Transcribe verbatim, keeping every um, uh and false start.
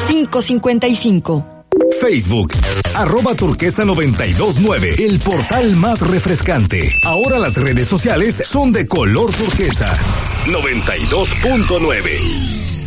cinco cinco cinco. Facebook, arroba turquesa noventa y dos nueve, el portal más refrescante. Ahora las redes sociales son de color turquesa. noventa y dos punto nueve.